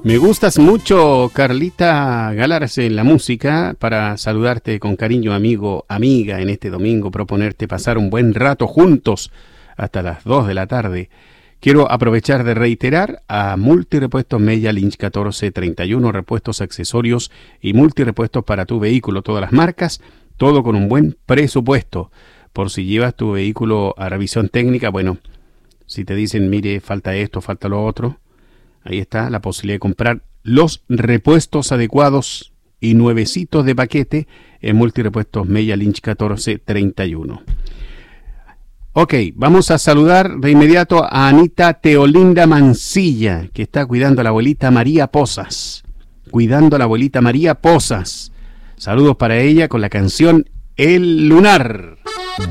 Me gustas mucho, Carlita Galarse, en la música, para saludarte con cariño, amigo, amiga, en este domingo, proponerte pasar un buen rato juntos hasta las 2 de la tarde. Quiero aprovechar de reiterar a Multirepuestos Mella Lynch 1431, repuestos, accesorios y multirepuestos para tu vehículo, todas las marcas, todo con un buen presupuesto. Por si llevas tu vehículo a revisión técnica, bueno, si te dicen, mire, falta esto, falta lo otro, ahí está la posibilidad de comprar los repuestos adecuados y nuevecitos de paquete en Multirepuestos Mella Lynch 1431. Ok, vamos a saludar de inmediato a Anita Teolinda Mancilla, que está cuidando a la abuelita María Pozas. Cuidando a la abuelita María Pozas. Saludos para ella con la canción El Lunar.